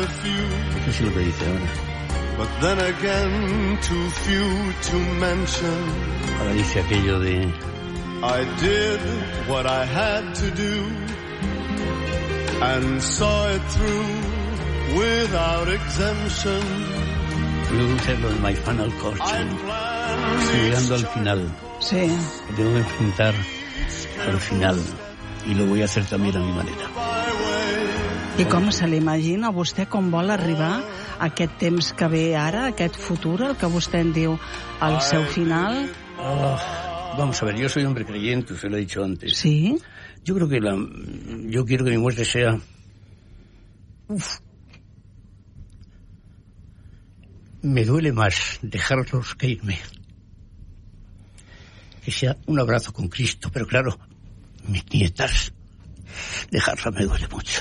a few. ¿Qué es lo que dice ahora? But then again, too few to mention. Ahora dice aquello de... I did what I had to do and saw it through without exemption. Luego dice lo de My Final Curtain. Estoy llegando al final. Sí. Tengo que enfrentar al final. I lo voy a hacer también a mi manera. I com se l'imagina vostè com vol arribar a aquest temps que ve ara, aquest futur, el que vostè en diu al seu final? Vamos a ver, yo soy hombre creyente, usted lo ha dicho antes. Sí. Yo creo que yo quiero que mi muerte sea... Me duele más dejarlos que irme. Que sea un abrazo con Cristo, pero claro, mis nietas, dejarlas me duele mucho.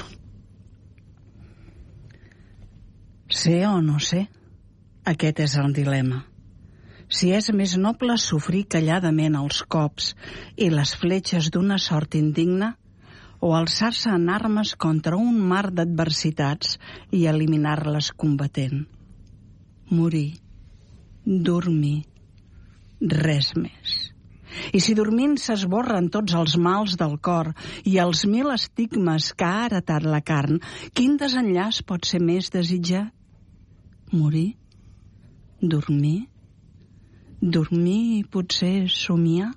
Sé o no sé, aquest és el dilema. Si és més noble sofrir calladament els cops i les fletxes d'una sort indigna, o alçar-se en armes contra un mar d'adversitats i eliminar-les combatent. Morir, dormir, res més. I si dormint s'esborren tots els mals del cor i els 1000 estigmes que ha heretat la carn, quin desenllaç pot ser més desitjat? Morir, dormir i potser somiar.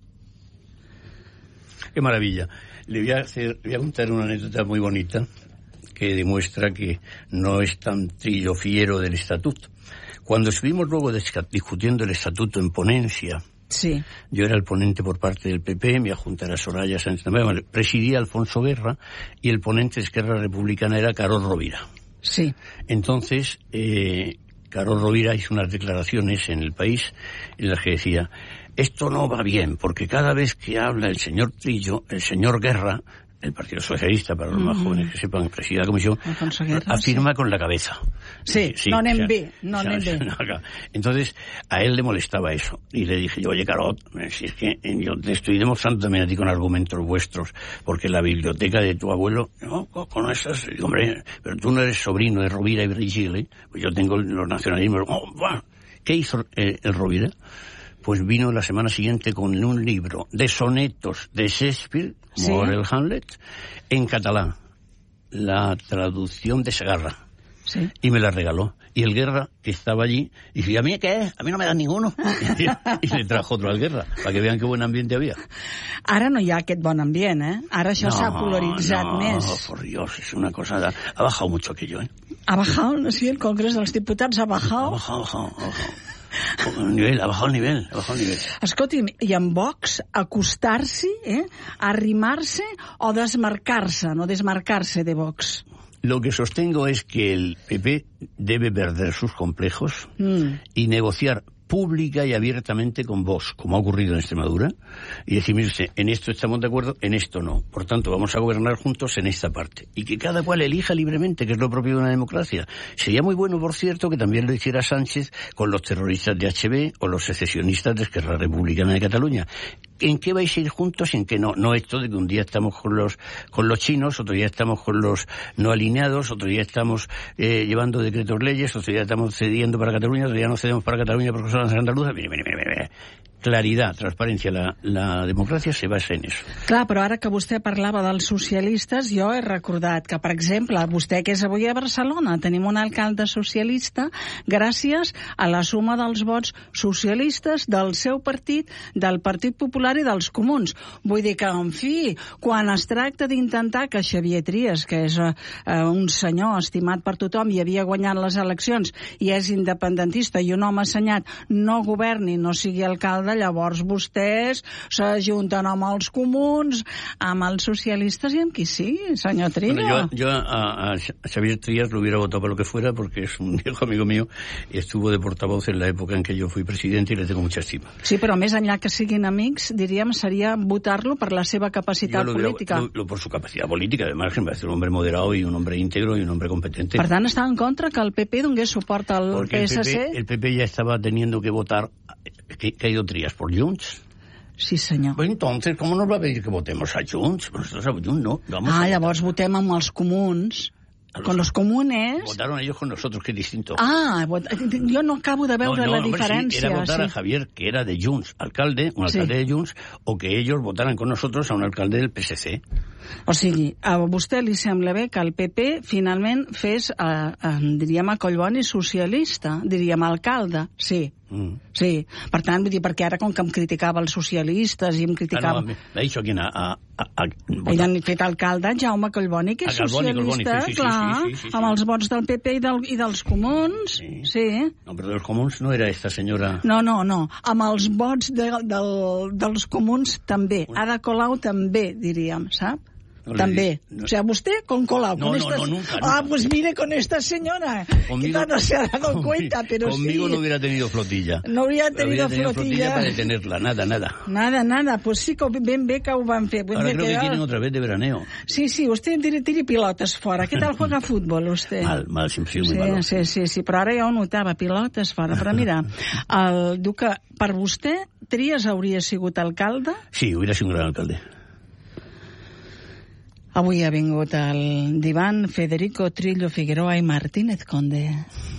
Qué maravilla. Le voy a contar una anécdota muy bonita que demuestra que no es tan trillofiero del estatuto. Cuando estuvimos luego discutiendo el estatuto en ponencia, sí. Yo era el ponente por parte del PP, me adjunta era Soraya Sánchez, presidía Alfonso Guerra y el ponente de Esquerra Republicana era Carol Rovira. Sí. Entonces, Carol Rovira hizo unas declaraciones en El País en las que decía: esto no va bien, porque cada vez que habla el señor Trillo, el señor Guerra, el Partido Socialista, para los más jóvenes que sepan, preside la comisión, afirma con la cabeza. Sí, no anem bé. Entonces, a él le molestaba eso. Y le dije yo, oye, Carot, si es que yo te estoy demostrando también a ti con argumentos vuestros, porque la biblioteca de tu abuelo, no, con esas, hombre, pero tú no eres sobrino de Rovira y Virgili, pues yo tengo los nacionalismos. ¿Qué hizo el Rovira? Pues vino la semana siguiente con un libro de sonetos de Shakespeare, como el Hamlet, en catalán, la traducción de Segarra. Sí. Y me la regaló. Y el Guerra, que estaba allí, dice: ¿y a mí qué? A mí no me dan ninguno. Y le trajo otro al Guerra, para que vean qué buen ambiente había. Ara no hi ha aquest bon ambient, eh? Ara això s'ha polaritzat més. No, por Dios, es una cosa... Ha bajado mucho aquello, ¿eh? Ha bajado, sí, el Congrés dels Diputats ha bajado. Ha bajado. Ha bajado el nivel. Escolti'm, i en Vox acostar-s'hi, arrimar-se o desmarcar-se de Vox? Lo que sostengo es que el PP debe perder sus complejos y negociar pública y abiertamente con Vox, como ha ocurrido en Extremadura, y decir: mire usted, en esto estamos de acuerdo, en esto no. Por tanto, vamos a gobernar juntos en esta parte. Y que cada cual elija libremente, que es lo propio de una democracia. Sería muy bueno, por cierto, que también lo hiciera Sánchez con los terroristas de HB o los secesionistas de Esquerra Republicana de Cataluña. ¿En qué vais a ir juntos y en qué no? No esto de que un día estamos con los chinos, otro día estamos con los no alineados, otro día estamos llevando decretos leyes, otro día estamos cediendo para Cataluña, otro día no cedemos para Cataluña porque son las andaluzas. Mire. Claridad, transparència, la democràcia se basa en eso. Clar, però ara que vostè parlava dels socialistes, jo he recordat que, per exemple, vostè que és avui a Barcelona, tenim un alcalde socialista gràcies a la suma dels vots socialistes del seu partit, del Partit Popular i dels Comuns. Vull dir que, en fi, quan es tracta d'intentar que Xavier Trias, que és un senyor estimat per tothom i havia guanyat les eleccions i és independentista i un home assenyat, no governi, no sigui alcalde, llavors vostès s'ajunten amb els comuns, amb els socialistes i amb qui sigui, senyor Trillo. Bueno, yo a Xavier Trias lo hubiera votado para lo que fuera porque es un viejo amigo mío y estuvo de portavoz en la época en que yo fui presidente y le tengo mucha estima. Sí, però més enllà que siguin amics, diríem, seria votar-lo per la seva capacitat política. Por su capacidad política, además, que me parece un hombre moderado y un hombre íntegro y un hombre competente. Per tant, està en contra que el PP donés suport al PSC? El PP ya estaba teniendo que votar. ¿Qué ha ido Trias por Junts? Sí, senyor. Pues entonces, ¿cómo nos va a pedir que votemos a Junts? Nosotros a Junts no. Llavors votem amb els comuns. Con los comunes... Votaron ellos con nosotros, que es distinto. Jo no acabo de veure la diferència. Sí, era votar a Javier, que era de Junts, alcalde, un alcalde de Junts, o que ellos votaran con nosotros a un alcalde del PSC. O sigui, a vostè li sembla bé que el PP finalment fes, diríem, a Collboni socialista, diríem, alcalde, sí. Sí, per tant, vull dir, perquè ara com que em criticava els socialistes i em criticava... L'ha dit aquí Ell han fet alcalde Jaume Collboni, que és socialista, clar, amb els vots del PP i dels comuns, sí. No, però dels comuns no era esta senyora... No, amb els vots dels comuns també, Ada Colau també, diríem, sap? También. O sea, usted con Colau. Nunca. Pues mire con esta señora. Conmigo, no se ha dado cuenta, pero conmigo no hubiera tenido flotilla. No hauria tenido flotilla para detenerla, nada. Nada. Pues sí, ben bé que ho van fer. Ahora creo que quieren otra vez de veraneo. Sí, usted tiri pilotes fora. ¿Qué tal juega fútbol, usted? Mal, siempre muy malo. Sí, però ara ja ho notava, pilotes fora. Però mira, diu que per vostè Trias hauria sigut alcalde? Sí, hubiera sido un gran alcalde. Avui ha vingut al divan Federico Trillo Figueroa i Martínez Conde.